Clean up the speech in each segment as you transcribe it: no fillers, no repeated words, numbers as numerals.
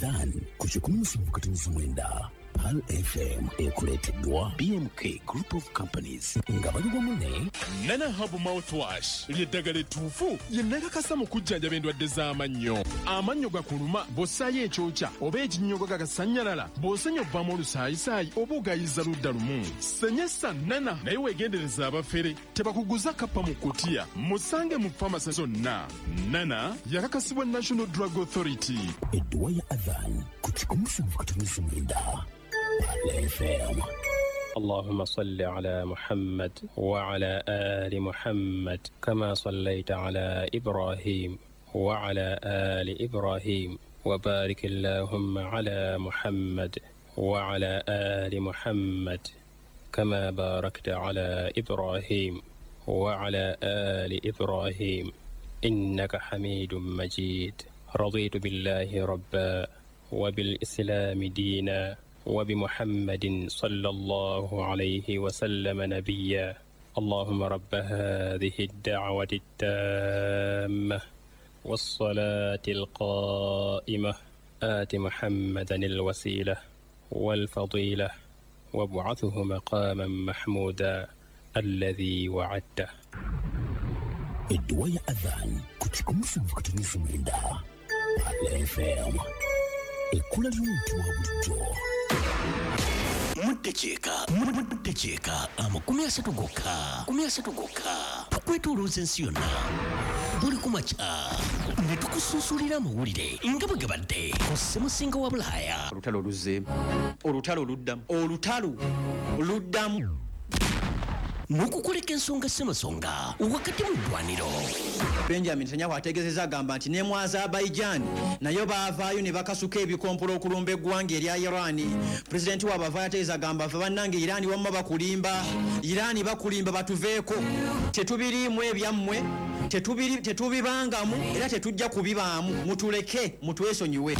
Adhan ku 17 Pal FM ekuleteddwa BMK Group of Companies nga bali wamu ne Nana Hub Mouthwash ly'eddagala ettuufu lye nnakakasa mu kujjanjaba endwadde z'amannyo. Amannyo gakuluma bw'ossaayo ekyokya oba ekinnyogo gagasanyalala bw'osenya obbamu olusaayisaayi oba ogayiza ludda lumu. Senyesa Nana naye weegendereza abafere tebakuguza kappa mu kutiya. Musange mu famasi zonna. Nana yakakasibwa National Drug Authority. Edduwa ya Adhan ku 17 FM. اللهم صل على محمد وعلى آل محمد كما صليت على إبراهيم وعلى آل إبراهيم وبارك اللهم على محمد وعلى آل محمد كما باركت على إبراهيم وعلى آل إبراهيم إنك حميد مجيد. رضيت بالله ربا وبالإسلام دينا وبمحمد صلى الله عليه وسلم نبيا. اللهم رب هذه الدعوة التامة والصلاة القائمة آت محمدا الوسيلة والفضيلة وابعثه مقاما محمودا الذي وعدته. Edduwa ya Adhan ku 17 FM. Ekkula ly'omuntu wa bulijjo. Muddekyeka amakumi asatu gokka tukwetolooza ensi yonna buli kumakya ne tukusuusulira amawulire nga bwe gabadde ku ssemusinga wa Bulaaya. Olutalo luzze, olutalo luddamu n'okukoleka ensonga ssemasonga wakati mu ddwaniro. Benjamin Netanyahu ategeezezza agamba nti ne mu Azerbaijan nayo baavaayo ne bakasuka ebikompolo okulumba eggwanga erya Irani. Pulezidenti waabwe avaayo ategeeza agamba ffe bannange Irani wamma bakulimba batuveeko, tetubiriimu ebyammwe, tetubibangamu era tetujja kubibaamu, mutuleke mutwesonyiwe.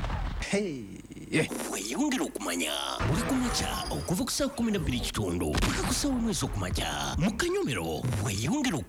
Weeyongera okumanya buli kumakya okuva ku saa 12 paka ku saa 1 ez'okumakya mu Kanyomero. Weeyongera